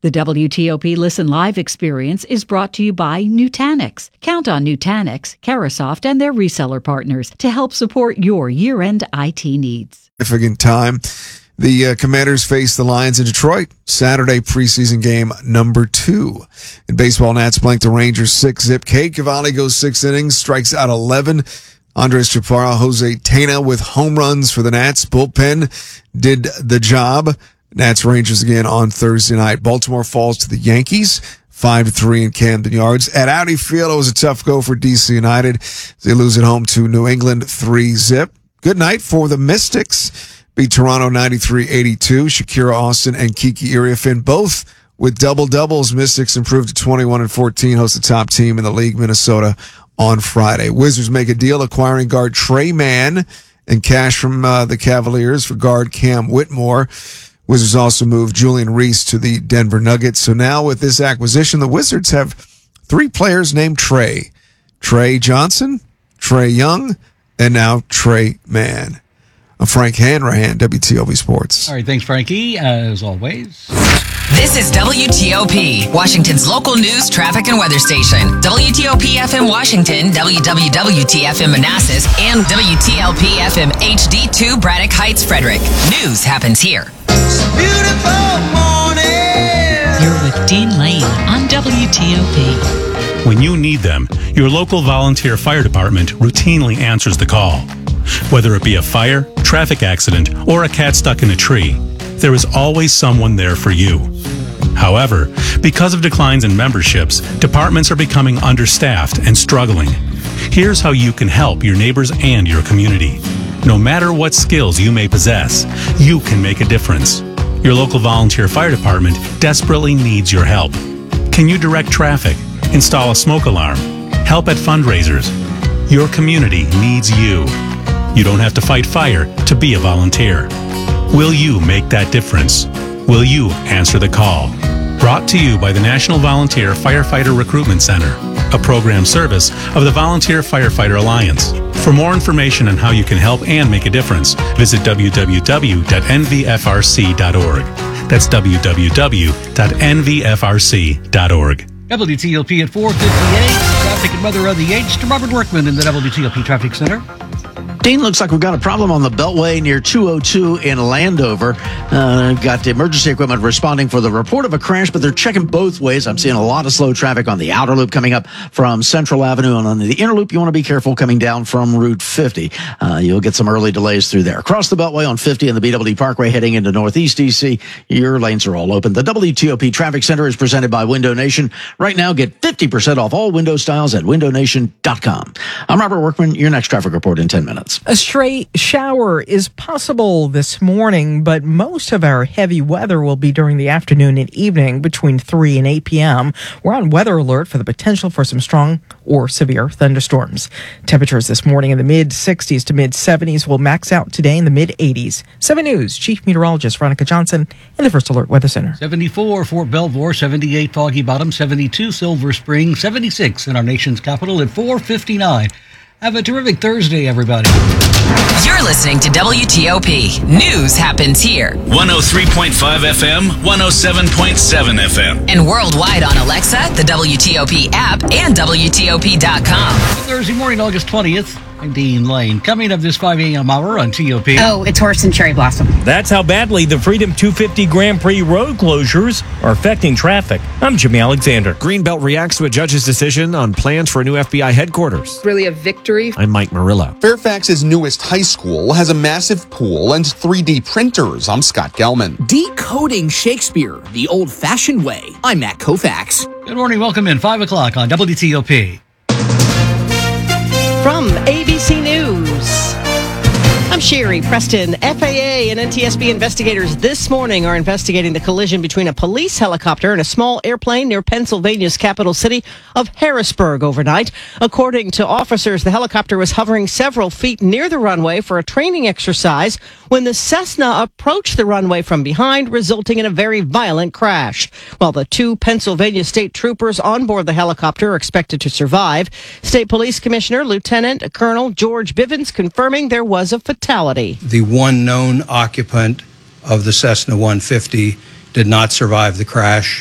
The WTOP Listen Live experience is brought to you by Nutanix. Count on Nutanix, Carasoft, and their reseller partners to help support your year-end IT needs. Significant time. The Commanders face the Lions in Detroit. Saturday preseason game number 2. In baseball, Nats blank the Rangers 6-zip. Cade Cavalli goes 6 innings, strikes out 11. Andres Chaparro, Jose Tena with home runs for the Nats. Bullpen did the job. Nats Rangers again on Thursday night. Baltimore falls to the Yankees 5-3 in Camden Yards. At Audi Field, it was a tough go for DC United. They lose at home to New England 3-zip. Good night for the Mystics. Beat Toronto 93-82. Shakira Austin and Kiki Iriafen both with double-doubles. Mystics improved to 21-14, host the top team in the league, Minnesota, on Friday. Wizards make a deal acquiring guard Trey Mann and cash from the Cavaliers for guard Cam Whitmore. Wizards also moved Julian Reese to the Denver Nuggets. So now with this acquisition, the Wizards have 3 players named Trey. Trey Johnson, Trey Young, and now Trey Mann. I'm Frank Hanrahan, WTOP Sports. All right, thanks, Frankie, as always. This is WTOP, Washington's local news, traffic, and weather station. WTOP FM Washington, WWWT-FM Manassas, and WTLP FM HD2 Braddock Heights, Frederick. News happens here. Beautiful morning. You're with Dean Lane on WTOP. When you need them, your local volunteer fire department routinely answers the call. Whether it be a fire, traffic accident, or a cat stuck in a tree, there is always someone there for you. However, because of declines in memberships, departments are becoming understaffed and struggling. Here's how you can help your neighbors and your community. No matter what skills you may possess, you can make a difference. Your local volunteer fire department desperately needs your help. Can you direct traffic, install a smoke alarm, help at fundraisers? Your community needs you. You don't have to fight fire to be a volunteer. Will you make that difference? Will you answer the call? Brought to you by the National Volunteer Firefighter Recruitment Center, a program service of the Volunteer Firefighter Alliance. For more information on how you can help and make a difference, visit www.nvfrc.org. That's www.nvfrc.org. WTOP at 4:58. Traffic and weather on the 8th to Robert Workman in the WTOP Traffic Center. Dean, looks like we've got a problem on the Beltway near 202 in Landover. Got emergency equipment responding for the report of a crash, but they're checking both ways. I'm seeing a lot of slow traffic on the outer loop coming up from Central Avenue, and on the inner loop, you want to be careful coming down from Route 50. You'll get some early delays through there. Across the Beltway on 50 and the BWD Parkway heading into Northeast DC, your lanes are all open. The WTOP Traffic Center is presented by Window Nation. Right now, get 50% off all window styles at windownation.com. I'm Robert Workman. Your next traffic report in 10 minutes. A stray shower is possible this morning, but most of our heavy weather will be during the afternoon and evening between 3 and 8 p.m. We're on weather alert for the potential for some strong or severe thunderstorms. Temperatures this morning in the mid-60s to mid-70s will max out today in the mid-80s. 7 News Chief Meteorologist Veronica Johnson in the First Alert Weather Center. 74 Fort Belvoir, 78 Foggy Bottom, 72 Silver Spring, 76 in our nation's capital at 4:59. Have a terrific Thursday, everybody. You're listening to WTOP. News happens here. 103.5 FM, 107.7 FM. And worldwide on Alexa, the WTOP app, and WTOP.com. Thursday morning, August 20th. I'm Dean Lane. Coming up this 5 a.m. hour on TOP. Oh, it's horse and cherry blossom. That's how badly the Freedom 250 Grand Prix road closures are affecting traffic. I'm Jimmy Alexander. Greenbelt reacts to a judge's decision on plans for a new FBI headquarters. Really a victory. I'm Mike Murillo. Fairfax's newest high school has a massive pool and 3D printers. I'm Scott Gelman. Decoding Shakespeare the old-fashioned way. I'm Matt Koufax. Good morning. Welcome in 5 o'clock on WTOP. From ABC News, I'm Sherry Preston. FAA and NTSB investigators this morning are investigating the collision between a police helicopter and a small airplane near Pennsylvania's capital city of Harrisburg overnight. According to officers, the helicopter was hovering several feet near the runway for a training exercise when the Cessna approached the runway from behind, resulting in a very violent crash. While the 2 Pennsylvania state troopers on board the helicopter are expected to survive, State Police Commissioner Lieutenant Colonel George Bivens confirming there was a fatality. The one known occupant of the Cessna 150 did not survive the crash.